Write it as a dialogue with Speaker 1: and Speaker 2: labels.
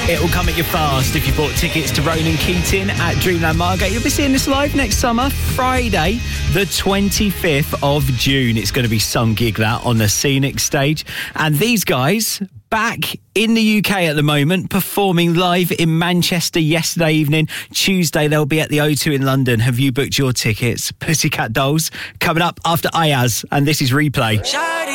Speaker 1: It will come at you fast if you bought tickets to Ronan Keating at Dreamland Margate. You'll be seeing this live next summer, Friday, the 25th of June. It's going to be some gig that on the Scenic Stage. And these guys, back in the UK at the moment, performing live in Manchester yesterday evening. Tuesday, they'll be at the O2 in London. Have you booked your tickets? Pussycat Dolls coming up after Ayaz, and this is Replay.